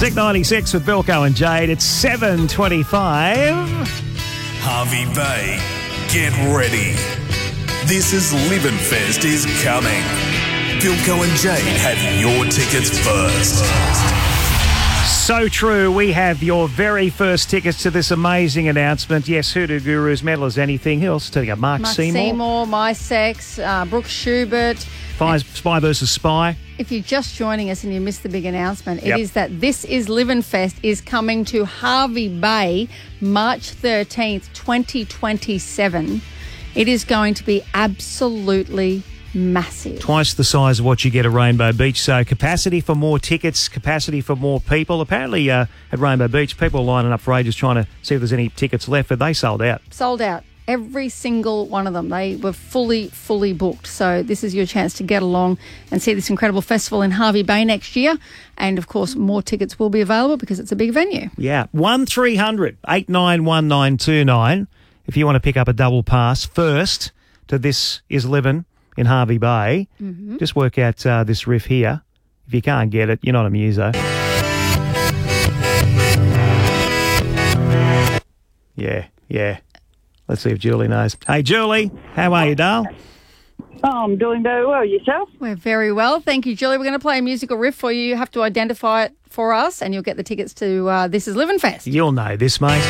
Zinc 96 with Bilko and Jade. It's 7:25. Harvey Bay, get ready. This is Livin' Fest is coming. Bilko and Jade have your tickets first. So true. We have your very first tickets to this amazing announcement. Yes, Hoodoo Guru's Metal as Anything. Who else is taking it? Mark Seymour. My Sex, Brooke Schubert. Spy versus Spy. If you're just joining us and you missed the big announcement, Yep. it is that This Is Livin' Fest is coming to Harvey Bay March 13th, 2027. It is going to be absolutely massive. Twice the size of what you get at Rainbow Beach. So capacity for more tickets, capacity for more people. Apparently at Rainbow Beach, people are lining up for ages trying to see if there's any tickets left, but they sold out. Sold out. Every single one of them. They were fully booked. So this is your chance to get along and see this incredible festival in Harvey Bay next year. And, of course, more tickets will be available because it's a big venue. Yeah. 1300 891929 if you want to pick up a double pass first to This Is Livin' in Harvey Bay. Mm-hmm. Just work out this riff here. If you can't get it, you're not a muso. Yeah. Let's see if Julie knows. Hey, Julie, how are you, darl? Oh, I'm doing very well. Yourself? We're very well. Thank you, Julie. We're going to play a musical riff for you. You have to identify it for us and you'll get the tickets to This Is Livin' Fest. You'll know this, mate.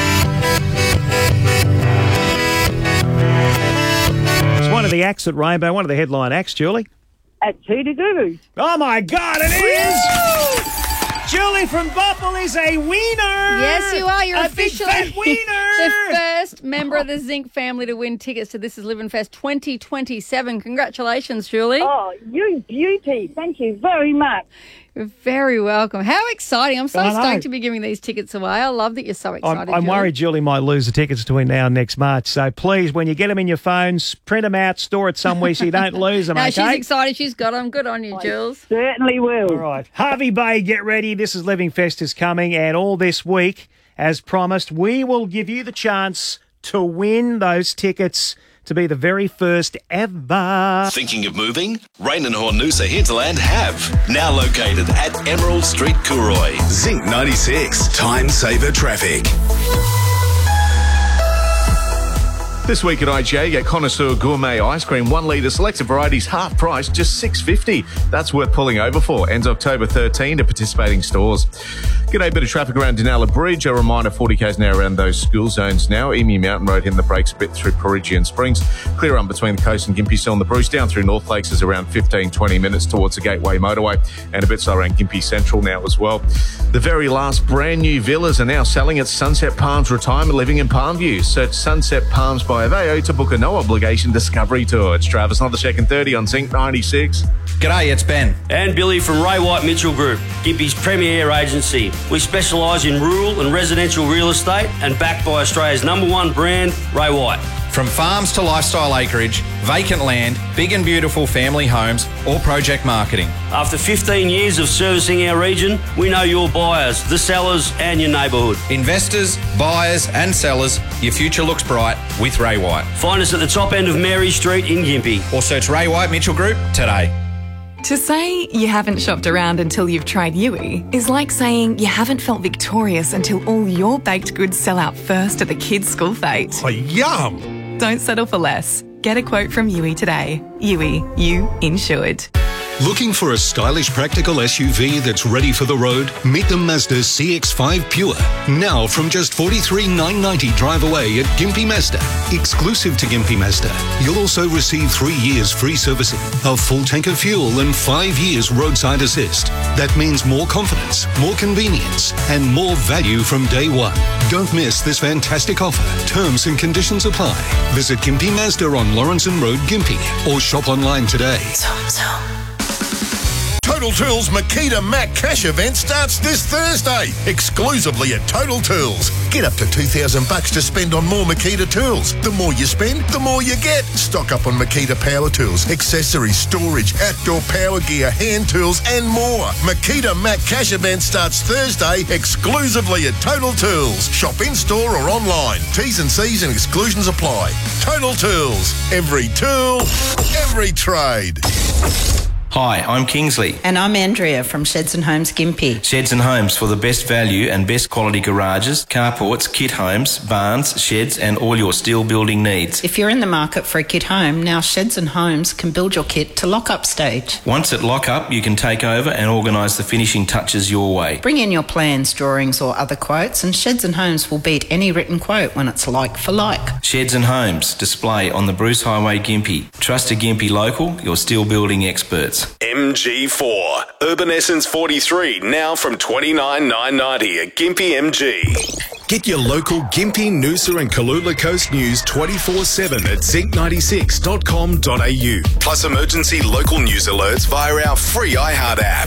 It's one of the acts at Rainbow, one of the headline acts, Julie. At Hoodoo Guru. Oh, my God, it is! Julie from Bothwell is a wiener. Yes, you are. You're officially big fat wiener. the first member of the Zinc family to win tickets to This Is Livin' Fest 2027. Congratulations, Julie. Oh, you beauty. Thank you very much. You're very welcome. How exciting. I'm so stoked to be giving these tickets away. I love that you're so excited, I'm worried Julie might lose the tickets between now and next March. So please, when you get them in your phones, print them out, store it somewhere so you don't lose them, no, okay? she's excited. She's got them. Good on you, Jules. Certainly will. All right. Harvey Bay, get ready. This is Living Fest is coming. And all this week, as promised, we will give you the chance to win those tickets to be the very first ever. Thinking of moving? Rain and Hornusa Hinterland have. Now located at Emerald Street, Cooroy. Zinc 96. Time saver traffic. This week at IGA, get Connoisseur Gourmet Ice Cream, 1 litre, selected varieties, half price, just $6.50. That's worth pulling over for. Ends October 13 to participating stores. G'day, bit of traffic around Denala Bridge. A reminder, 40 k's now around those school zones now. Emu Mountain Road hitting the brakes a bit through Peregian Springs. Clear on between the coast and Gympie, still on the Bruce. Down through North Lakes is around 15-20 minutes towards the Gateway Motorway. And a bit slow around Gympie Central now as well. The very last brand new villas are now selling at Sunset Palms Retirement Living in Palmview. Search Sunset Palms by Aveo to book a no-obligation discovery tour. It's Travis Nothercheck and 30 on Zinc 96. G'day, it's Ben. And Billy from Ray White Mitchell Group, Gympie's premier agency. We specialise in rural and residential real estate and backed by Australia's #1 brand, Ray White. From farms to lifestyle acreage, vacant land, big and beautiful family homes, or project marketing. After 15 years of servicing our region, we know your buyers, the sellers and your neighbourhood. Investors, buyers and sellers, your future looks bright with Ray White. Find us at the top end of Mary Street in Gympie. Or search Ray White Mitchell Group today. To say you haven't shopped around until you've tried Yui is like saying you haven't felt victorious until all your baked goods sell out first at the kids' school fete. Oh, yum! Don't settle for less. Get a quote from Yui today. Yui, you insured. Looking for a stylish, practical SUV that's ready for the road? Meet the Mazda CX-5 Pure. Now from just $43,990 drive away at Gympie Mazda. Exclusive to Gympie Mazda, you'll also receive 3 years free servicing, a full tank of fuel and 5 years roadside assist. That means more confidence, more convenience and more value from day one. Don't miss this fantastic offer. Terms and conditions apply. Visit Gympie Mazda on Lawrenson Road, Gympie, or shop online today. Total Tools Makita Mac Cash event starts this Thursday, exclusively at Total Tools. Get up to $2,000 to spend on more Makita tools. The more you spend, the more you get. Stock up on Makita power tools, accessories, storage, outdoor power gear, hand tools and more. Makita Mac Cash event starts Thursday, exclusively at Total Tools. Shop in-store or online. T's and C's and exclusions apply. Total Tools. Every tool, every trade. Hi, I'm Kingsley. And I'm Andrea from Sheds and Homes Gympie. Sheds and Homes for the best value and best quality garages, carports, kit homes, barns, sheds and all your steel building needs. If you're in the market for a kit home, now Sheds and Homes can build your kit to lock-up stage. Once at lock-up, you can take over and organise the finishing touches your way. Bring in your plans, drawings or other quotes and Sheds and Homes will beat any written quote when it's like for like. Sheds and Homes, display on the Bruce Highway Gympie. Trust a Gympie local, your steel building experts. MG4, Urban Essence 43, now from $29,990 at Gympie MG. Get your local Gympie, Noosa and Kalula Coast news 24/7 at zinc96.com.au. Plus emergency local news alerts via our free iHeart app.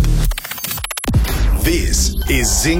This is Zinc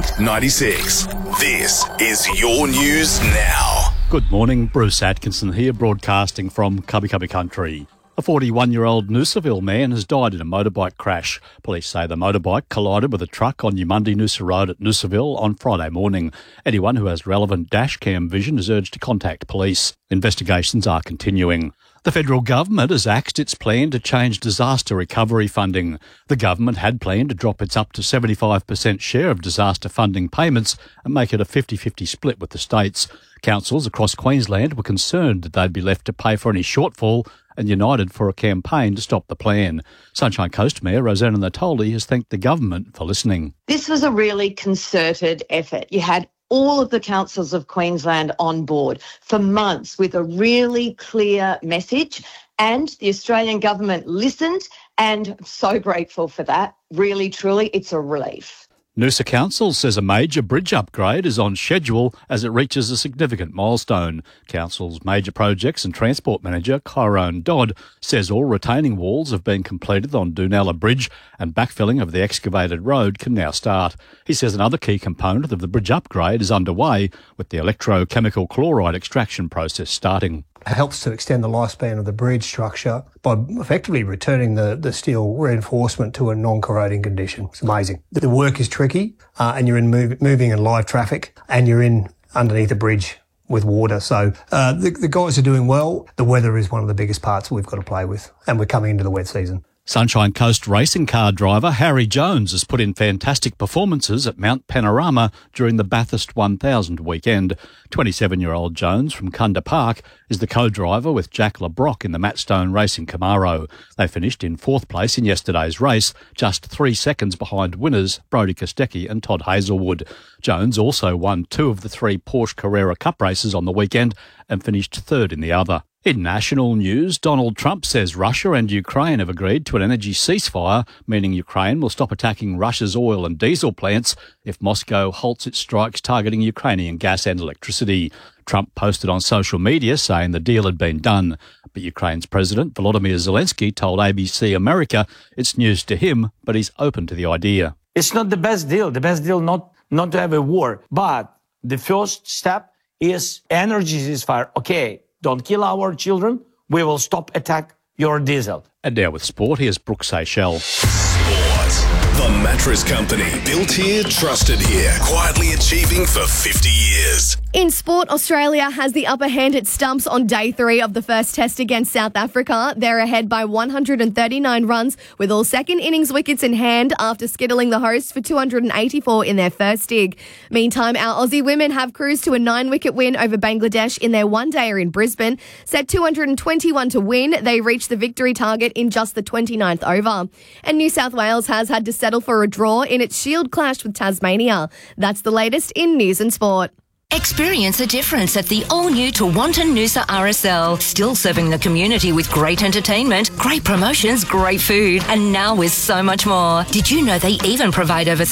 96. This is your news now. Good morning, Bruce Atkinson here, broadcasting from Cubby Cubby Country. A 41-year-old Noosaville man has died in a motorbike crash. Police say the motorbike collided with a truck on Yamundi Noosa Road at Noosaville on Friday morning. Anyone who has relevant dashcam vision is urged to contact police. Investigations are continuing. The federal government has axed its plan to change disaster recovery funding. The government had planned to drop its up to 75% share of disaster funding payments and make it a 50-50 split with the states. Councils across Queensland were concerned that they'd be left to pay for any shortfall and united for a campaign to stop the plan. Sunshine Coast Mayor Rosanna Natoli has thanked the government for listening. This was a really concerted effort. You had all of the councils of Queensland on board for months with a really clear message, and the Australian government listened, and I'm so grateful for that. Really, truly, it's a relief. Noosa Council says a major bridge upgrade is on schedule as it reaches a significant milestone. Council's major projects and transport manager, Kyrone Dodd, says all retaining walls have been completed on Dunella Bridge and backfilling of the excavated road can now start. He says another key component of the bridge upgrade is underway, with the electrochemical chloride extraction process starting. It helps to extend the lifespan of the bridge structure by effectively returning the steel reinforcement to a non-corroding condition. It's amazing. The work is tricky, and you're in moving in live traffic, and you're in underneath a bridge with water. So the guys are doing well. The weather is one of the biggest parts we've got to play with, and we're coming into the wet season. Sunshine Coast racing car driver Harry Jones has put in fantastic performances at Mount Panorama during the Bathurst 1000 weekend. 27-year-old Jones from Kunda Park is the co-driver with Jack LeBrock in the Matt Stone Racing Camaro. They finished in fourth place in yesterday's race, just 3 seconds behind winners Brodie Kostecki and Todd Hazelwood. Jones also won 2 of the 3 Porsche Carrera Cup races on the weekend and finished third in the other. In national news, Donald Trump says Russia and Ukraine have agreed to an energy ceasefire, meaning Ukraine will stop attacking Russia's oil and diesel plants if Moscow halts its strikes targeting Ukrainian gas and electricity. Trump posted on social media saying the deal had been done, but Ukraine's President Volodymyr Zelensky told ABC America it's news to him, but he's open to the idea. It's not the best deal. The best deal not to have a war, but the first step is energy ceasefire. Okay. Don't kill our children. We will stop attack your diesel. And now with sport, here's Brooke Seychelles. Sport. The Mattress Company. Built here, trusted here. Quietly achieving for 50 years. In sport, Australia has the upper hand at stumps on day 3 of the first test against South Africa. They're ahead by 139 runs with all second innings wickets in hand after skittling the hosts for 284 in their first dig. Meantime, our Aussie women have cruised to a 9-wicket win over Bangladesh in their one-dayer in Brisbane. Set 221 to win, they reached the victory target in just the 29th over. And New South Wales has had to settle for a draw in its Shield clash with Tasmania. That's the latest in news and sport. Experience a difference at the all-new Tewantin Noosa RSL. Still serving the community with great entertainment, great promotions, great food, and now with so much more. Did you know they even provide over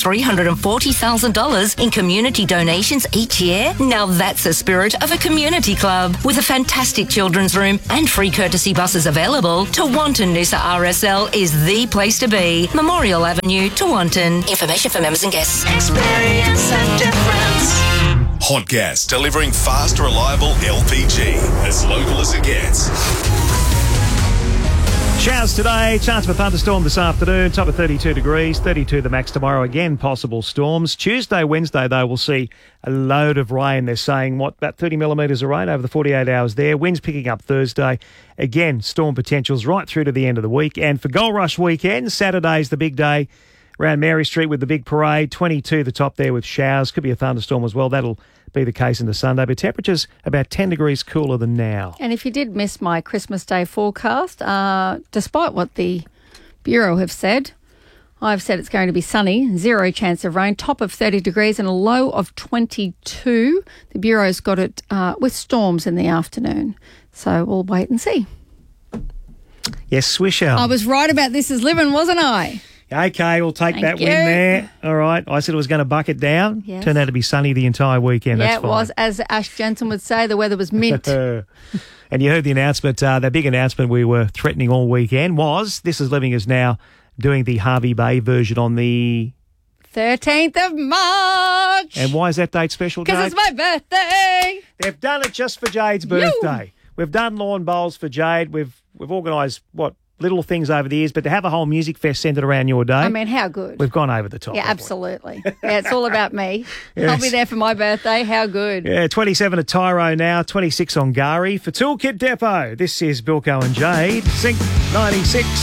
$340,000 in community donations each year? Now that's the spirit of a community club. With a fantastic children's room and free courtesy buses available, Tewantin Noosa RSL is the place to be. Memorial Avenue, Tewantin. Information for members and guests. Experience a difference. Hot Gas, delivering fast, reliable LPG, as local as it gets. Showers today, chance of a thunderstorm this afternoon, top of 32 degrees, 32 the max tomorrow. Again, possible storms. Tuesday, Wednesday, though, we'll see a load of rain. They're saying, about 30 millimetres of rain over the 48 hours there. Winds picking up Thursday. Again, storm potentials right through to the end of the week. And for Gold Rush weekend, Saturday's the big day around Mary Street with the big parade. 22 the top there with showers. Could be a thunderstorm as well. That'll be the case into Sunday, but temperatures about 10 degrees cooler than now. And if you did miss my Christmas Day forecast, despite what the Bureau have said, I've said it's going to be sunny, 0 chance of rain, top of 30 degrees and a low of 22. The Bureau's got it with storms in the afternoon. So we'll wait and see. Yes, swish out. I was right about This Is Living, wasn't I? Okay, we'll take Thank that you. win there. All right. I said it was going to bucket down. Yes. Turned out to be sunny the entire weekend. Yeah, That's it fine. was. As Ash Jensen would say, the weather was mint. And you heard the announcement, that big announcement we were threatening all weekend was This Is Living is now doing the Harvey Bay version on the 13th of March. And why is that date special, Jade? Because it's my birthday. They've done it just for Jade's birthday. We've done lawn bowls for Jade. We've organised, little things over the years, but to have a whole music fest centred around your day. I mean, how good. We've gone over the top. Yeah, absolutely. Yeah, it's all about me. Yes. I'll be there for my birthday. How good. Yeah, 27 at Tyro now, 26 on Gari. For Toolkit Depot, this is Bilko and Jade. Sync 96.